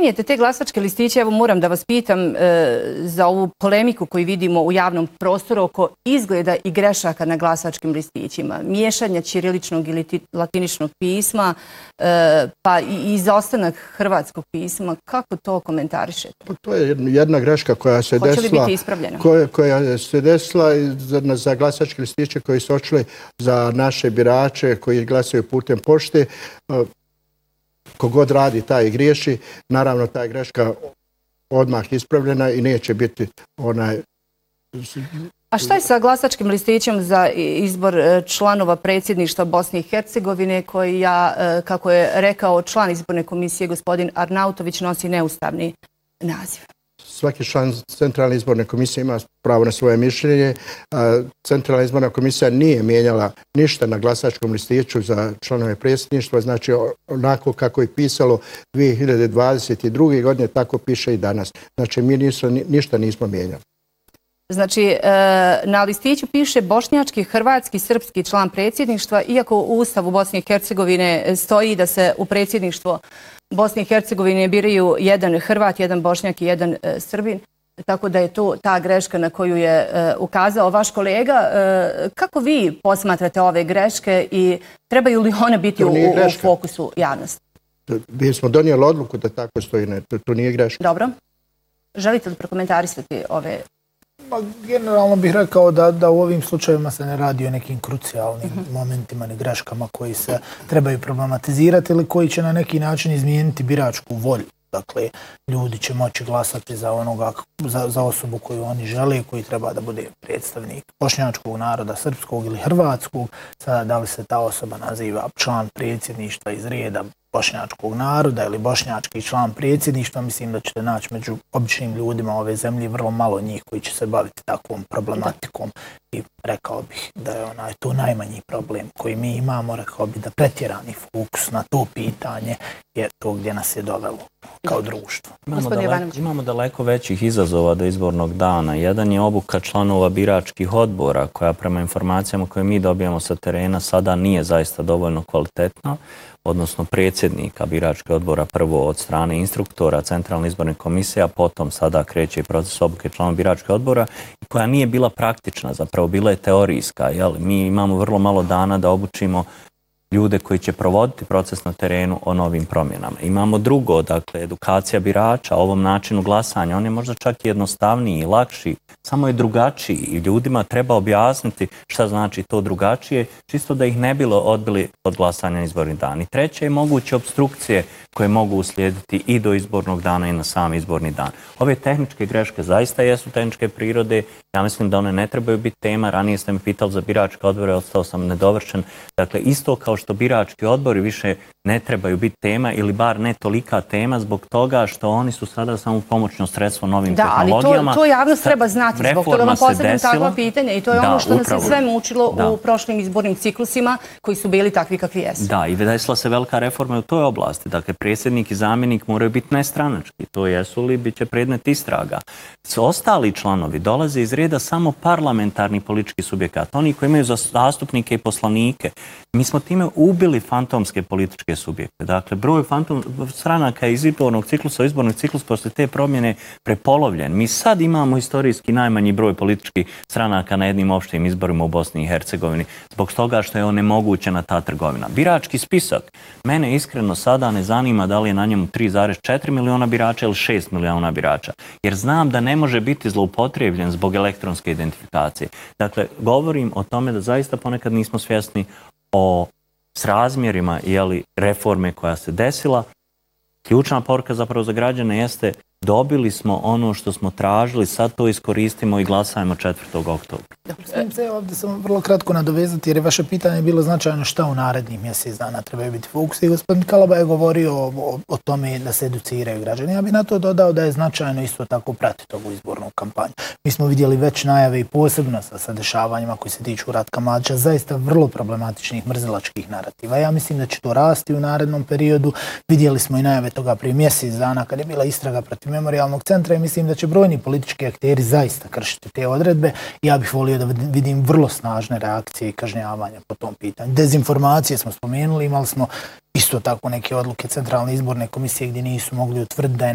spominjete te glasačke listiće, evo moram da vas pitam za ovu polemiku koju vidimo u javnom prostoru oko izgleda i grešaka na glasačkim listićima. Miješanja ćiriličnog ili latiničnog pisma, pa i izostanak hrvatskog pisma. Kako to komentarišete? To je jedna greška koja se desila. Hoće li biti ispravljena? Koja se desila za glasačke listiće koji su očili za naše birače koji glasaju putem pošte. Kogod radi, taj i griješi. Naravno, ta je greška odmah ispravljena i neće biti onaj... A šta je sa glasačkim listićem za izbor članova predsjedništva Bosne i Hercegovine koji, kako je rekao član izborne komisije gospodin Arnautović, nosi neustavni naziv? Svaki član Centralne izborne komisije ima pravo na svoje mišljenje. Centralna izborna komisija nije mijenjala ništa na glasačkom listiću za članove predsjedništva. Znači, onako kako je pisalo 2022. godine, tako piše i danas. Znači, mi ništa nismo mijenjali. Znači, na listiću piše bošnjački, hrvatski, srpski član predsjedništva, iako u Ustavu Bosne i Hercegovine stoji da se u predsjedništvo Bosne i Hercegovine biraju jedan Hrvat, jedan Bošnjak i jedan Srbin. Tako da je to ta greška na koju je ukazao vaš kolega. Kako vi posmatrate ove greške i trebaju li one biti u fokusu javnosti? Mi smo donijeli odluku da tako stoji. To nije greška. Dobro. Želite li prokomentarisati ove... Generalno bih rekao da u ovim slučajevima se ne radi o nekim krucijalnim momentima ni greškama koji se trebaju problematizirati ili koji će na neki način izmijeniti biračku volju. Dakle, ljudi će moći glasati za osobu koju oni žele, koji treba da bude predstavnik bošnjačkog naroda, srpskog ili hrvatskog. Sada, da li se ta osoba naziva član predsjedništva iz reda bošnjačkog naroda ili bošnjački član predsjedništva, mislim da ćete naći među običnim ljudima ove zemlje vrlo malo njih koji će se baviti takvom problematikom i rekao bih da je to najmanji problem koji mi imamo, rekao bih da pretjerani fokus na to pitanje je to gdje nas je dovelo kao društvo. Imamo daleko većih izazova do izbornog dana. Jedan je obuka članova biračkih odbora koja prema informacijama koje mi dobijamo sa terena sada nije zaista dovoljno kvalitetna, odnosno predsjednika biračkih odbora prvo od strane instruktora Centralne izborne komisije, a potom sada kreće proces obuke članova biračkih odbora koja nije bila praktična, zapravo bila je teorijska. Mi imamo vrlo malo dana da obučimo ljude koji će provoditi proces na terenu o novim promjenama. Imamo drugo, dakle, edukacija birača o ovom načinu glasanja. On je možda čak jednostavniji i lakši, samo je drugačiji i ljudima treba objasniti šta znači to drugačije, čisto da ih ne bilo odbili od glasanja na izborni dan. I treće je moguće obstrukcije koje mogu uslijediti i do izbornog dana i na sam izborni dan. Ove tehničke greške zaista jesu tehničke prirode. Ja mislim da one ne trebaju biti tema. Ranije ste mi pitali za biračke odbore, ostao sam nedovršen. Dakle, isto kao što birački odbori više ne trebaju biti tema ili bar ne tolika tema zbog toga što oni su sada samo pomoćno sredstvo novim tehnologijama. Da, ali to javnost treba znati. Zbog toga vam postavljam takva pitanja i to je ono što nas je sve mučilo u prošlim izbornim ciklusima koji su bili takvi kakvi jesu. Da, i desila se velika reforma u toj oblasti. Dakle, predsjednik i zamjenik moraju biti nestranački. To jesu li bit će predmet istraga. Ostali članovi dolaze iz reda samo parlamentarnih političkih subjekata. Oni koji imaju zastupnike i poslanike. Mi smo time ubili fantomske političke subjekte. Dakle, broj stranaka iz izbornog ciklusa, izbornog ciklusa posle te promjene prepolovljen. Mi sad imamo historijski najmanji broj političkih stranaka na jednim opštim izborima u Bosni i Hercegovini zbog toga što je onemogućena ta trgovina. Birački spisak. Mene iskreno sada ne zanima da li je na njemu 3,4 miliona birača ili 6 miliona birača. Jer znam da ne može biti zloupotrebljen zbog elektronske identifikacije. Dakle, govorim o tome da zaista ponekad nismo svjesni o srazmjerima reforme koja se desila. Ključna poruka zapravo za građane jeste dobili smo ono što smo tražili, sad to iskoristimo i glasajmo 4. oktobra. Smijem se ovdje samo vrlo kratko nadovezati jer je vaše pitanje bilo značajno šta u narednih mjesec dana trebaju biti fokus i gospodin Kalaba je govorio o tome da se educiraju građani. Ja bih na to dodao da je značajno isto tako pratiti ovu izbornu kampanju. Mi smo vidjeli već najave i posebno sa dešavanjima koji se tiču Ratka Mladića, zaista vrlo problematičnih mrzilačkih narativa. Ja mislim da će to rasti u narednom periodu. Vidjeli smo i najave toga prije mjesec dana kad je bila istraga protiv Memorijalnog centra i mislim da će brojni politički akteri zaista kršiti te odredbe. Ja bih volio da vidim vrlo snažne reakcije i kažnjavanja po tom pitanju. Dezinformacije smo spomenuli, imali smo isto tako neke odluke Centralne izborne komisije gdje nisu mogli utvrditi da je